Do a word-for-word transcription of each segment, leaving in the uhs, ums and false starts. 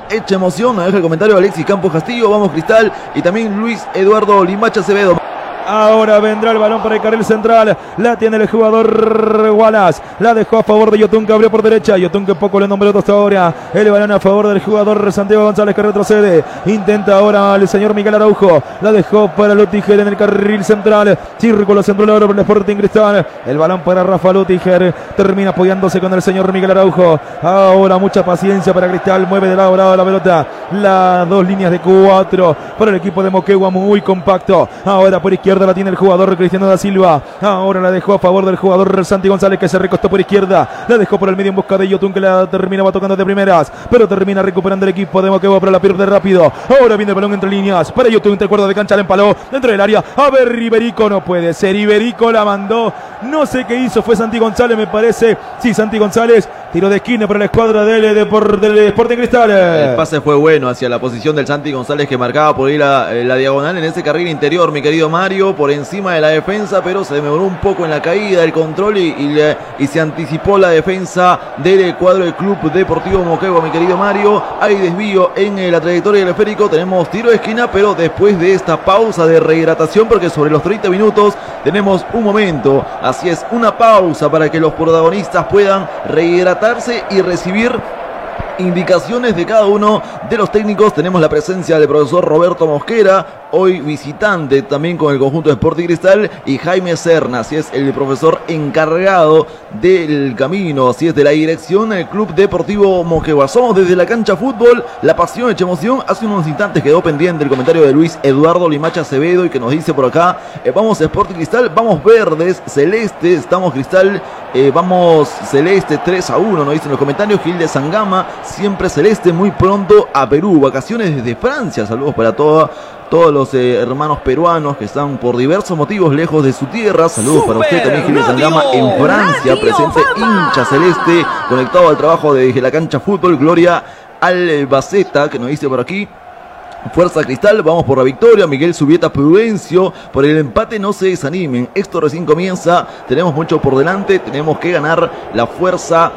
hecha emoción. Nos deja el comentario Alexis Campos Castillo. Vamos Cristal. Y también Luis Eduardo Limacha Acevedo. Ahora vendrá el balón para el carril central. La tiene el jugador Wallace. La dejó a favor de Yotun, que abrió por derecha. Yotun, que poco le nombró hasta ahora. El balón a favor del jugador Santiago González, que retrocede. Intenta ahora el señor Miguel Araujo. La dejó para Lutiger en el carril central. Círculo central ahora para el Sporting Cristal. El balón para Rafa Lutiger. Termina apoyándose con el señor Miguel Araujo. Ahora mucha paciencia para Cristal. Mueve de lado a lado la pelota. Las dos líneas de cuatro para el equipo de Moquegua, muy compacto. Ahora por izquierda la tiene el jugador Cristiano da Silva. Ahora la dejó a favor del jugador Santi González, que se recostó por izquierda. La dejó por el medio en busca de Yotun, que la terminaba tocando de primeras, pero termina recuperando el equipo de Moquegua, pero la pierde rápido. Ahora viene el balón entre líneas para Yotun, entre cuerda de cancha, la empaló dentro del área. A ver, Iberico, no puede ser. Iberico la mandó. No sé qué hizo, fue Santi González, me parece. Sí, Santi González. Tiro de esquina para la escuadra del, de, por, del Sporting Cristal. El pase fue bueno hacia la posición del Santi González, que marcaba por ahí la, la diagonal en ese carril interior, mi querido Mario, por encima de la defensa, pero se demoró un poco en la caída, el control y, y, le, y se anticipó la defensa del cuadro del Club Deportivo Moquegua, mi querido Mario. Hay desvío en eh, la trayectoria del esférico, tenemos tiro de esquina, pero después de esta pausa de rehidratación, porque sobre los treinta minutos tenemos un momento, así es, una pausa para que los protagonistas puedan rehidratar y recibir indicaciones de cada uno de los técnicos. Tenemos la presencia del profesor Roberto Mosquera, hoy visitante también con el conjunto de Sporting Cristal, y Jaime Serna, así es, el profesor encargado del camino, así es, de la dirección del Club Deportivo Moquegua. Somos desde la cancha fútbol, la pasión hecha emoción. Hace unos instantes quedó pendiente el comentario de Luis Eduardo Limacha Acevedo, y que nos dice por acá, eh, vamos a Sporting Cristal, vamos verdes, celeste, estamos Cristal, eh, vamos celeste, tres a uno, nos dicen los comentarios. Gil de Sangama, siempre celeste, muy pronto a Perú, vacaciones desde Francia. Saludos para toda, todos los eh, hermanos peruanos que están por diversos motivos lejos de su tierra. Saludos Super para usted también, Gil de Sangama, en Francia, Radio presente Fama. Hincha celeste, conectado al trabajo de Desde la Cancha Fútbol. Gloria Albaceta, que nos dice por aquí, fuerza Cristal, vamos por la victoria. Miguel Subieta Prudencio, por el empate no se desanimen, esto recién comienza, tenemos mucho por delante, tenemos que ganar. La fuerza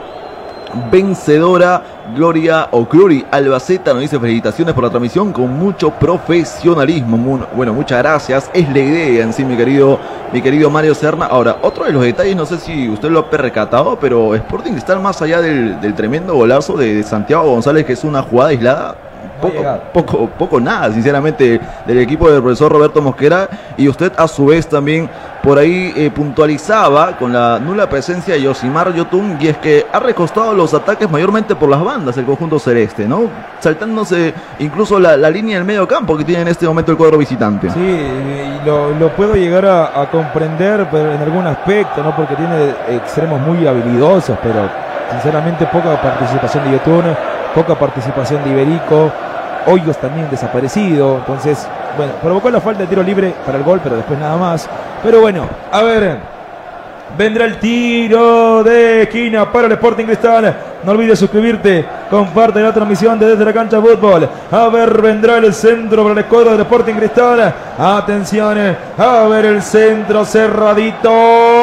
vencedora. Gloria o Glory Albaceta nos dice felicitaciones por la transmisión con mucho profesionalismo. Muy, bueno, muchas gracias. Es la idea en sí, mi querido, mi querido Mario Serna. Ahora, otro de los detalles, no sé si usted lo ha percatado, pero Sporting Cristal, más allá del, del tremendo golazo de Santiago González, que es una jugada aislada, Poco, poco, poco nada, sinceramente, del equipo del profesor Roberto Mosquera. Y usted a su vez también por ahí eh, puntualizaba con la nula presencia de Yosimar Yotun, y es que ha recostado los ataques mayormente por las bandas el conjunto celeste, ¿no? Saltándose incluso la, la línea del medio campo que tiene en este momento el cuadro visitante. Sí, y lo, lo puedo llegar a, a comprender, pero en algún aspecto, ¿no? Porque tiene extremos muy habilidosos, pero sinceramente poca participación de Yotun, poca participación de Iberico. Hoyos también desaparecido, entonces, bueno, provocó la falta de tiro libre para el gol, pero después nada más. Pero bueno, a ver, vendrá el tiro de esquina para el Sporting Cristal. No olvides suscribirte, comparte la transmisión de Desde la Cancha Fútbol. A ver, vendrá el centro para el escuadra del Sporting Cristal. Atención, a ver el centro cerradito.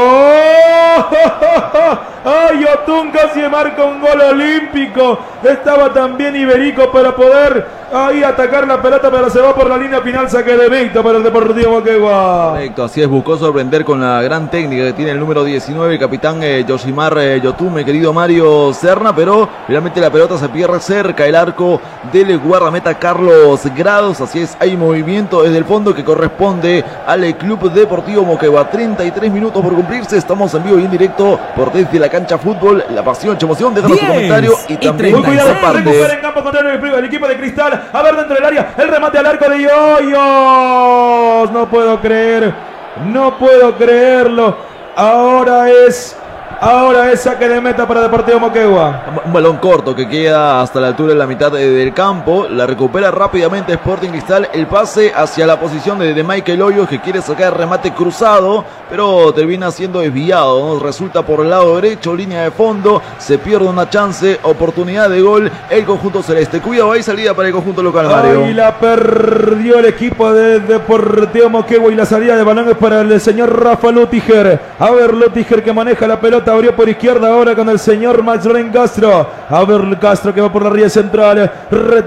¡Ay, Yotun casi marca un gol olímpico! Estaba también Iberico para poder ahí atacar la pelota, pero se va por la línea final. Saque de Víctor para el Deportivo Moquegua. Correcto, así es, buscó sorprender con la gran técnica que tiene el número diecinueve, el capitán eh, Yosimar eh, Yotun, mi querido Mario Serna, pero finalmente la pelota se pierde cerca el arco del guardameta Carlos Grados. Así es, hay movimiento desde el fondo que corresponde al Club Deportivo Moquegua. treinta y tres minutos por cumplirse, estamos en vivo y en directo por Desde la Cancha Fútbol. La pasión, emoción, déjanos tu comentario y también muy cuidado, recupera en campo contrario el, el equipo de Cristal. A ver, dentro del área, el remate al arco de Hoyos. No puedo creer, no puedo creerlo. Ahora es Ahora es saque de meta para Deportivo Moquegua. Un balón corto que queda hasta la altura de la mitad de, del campo. La recupera rápidamente Sporting Cristal. El pase hacia la posición de, de Michael Hoyos, que quiere sacar remate cruzado, pero termina siendo desviado, ¿no? Resulta por el lado derecho, línea de fondo. Se pierde una chance, oportunidad de gol el conjunto celeste. Cuidado, hay salida para el conjunto local, Mario. Ahí la perdió el equipo de Deportivo Moquegua y la salida de balón es para el señor Rafa Lutiger. A ver, Lutiger que maneja la pelota. Abrió por izquierda ahora con el señor Maxloren Castro. A ver, Castro que va por la ría central.